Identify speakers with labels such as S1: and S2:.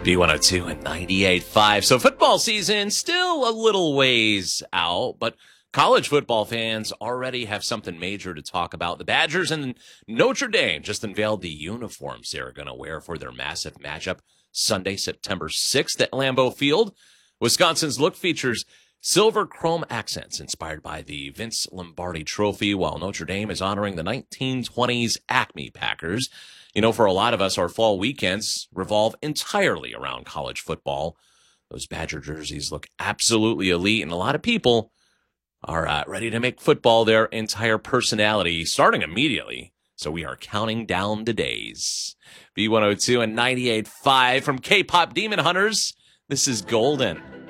S1: B102 and 98.5. So football season still a little ways out, but college football fans already have something major to talk about. The Badgers and Notre Dame just unveiled the uniforms they're going to wear for their massive matchup Sunday, September 6th at Lambeau Field. Wisconsin's look features silver chrome accents inspired by the Vince Lombardi Trophy, while Notre Dame is honoring the 1920s Acme Packers. You know, for a lot of us, our fall weekends revolve entirely around college football. Those Badger jerseys look absolutely elite, and a lot of people are ready to make football their entire personality, starting immediately. So we are counting down the days. B102 and 98.5 from K-Pop Demon Hunters. This is Golden.